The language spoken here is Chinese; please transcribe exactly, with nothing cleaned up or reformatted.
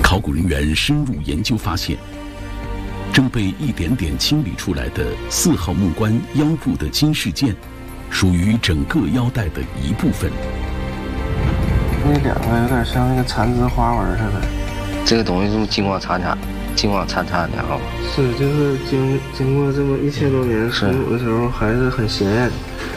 考古人员深入研究发现，正被一点点清理出来的四号木棺腰部的金饰件，属于整个腰带的一部分。 那两个有点像那个缠枝花纹似的。 这个东西是金光灿灿，金光灿灿的啊。 是，就是经经过这么一千多年出土的时候，还是很鲜艳。